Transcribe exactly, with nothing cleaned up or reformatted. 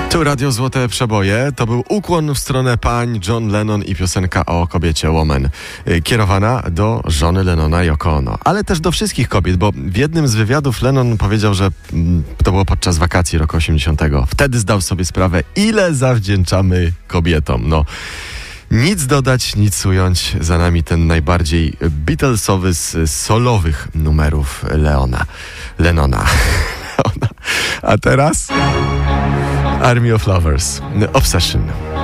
Tu Radio Złote Przeboje. To był ukłon w stronę pań, John Lennon i piosenka o kobiecie Woman, kierowana do żony Lennona, Yoko Ono, ale też do wszystkich kobiet, bo w jednym z wywiadów Lennon powiedział, że mm, to było podczas wakacji roku osiemdziesiątego. Wtedy zdał sobie sprawę, ile zawdzięczamy kobietom. No, nic dodać, nic ująć. Za nami ten najbardziej Beatlesowy z solowych numerów Leona. Lennona. A teraz Army of Lovers, Obsession.